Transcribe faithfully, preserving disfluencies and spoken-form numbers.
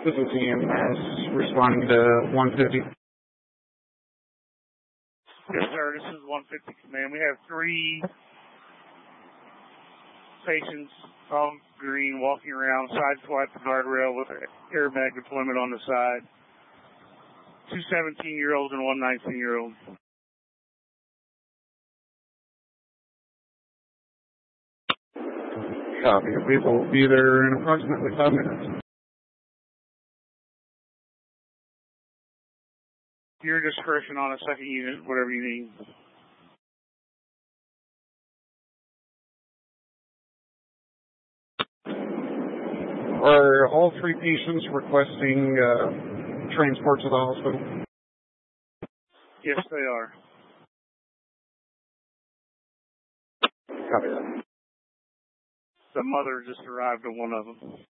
This is E M S responding to one fifty. Yes, sir. This is one fifty Command. We have three patients, all green, walking around, side swipe the guardrail with an airbag deployment on the side. Two seventeen-year-olds and one nineteen-year-old. Copy. We will be there in approximately five minutes. Your discretion on a second unit, whatever you need. Are all three patients requesting uh, transport to the hospital? Yes, they are. Copy that. The mother just arrived at one of them.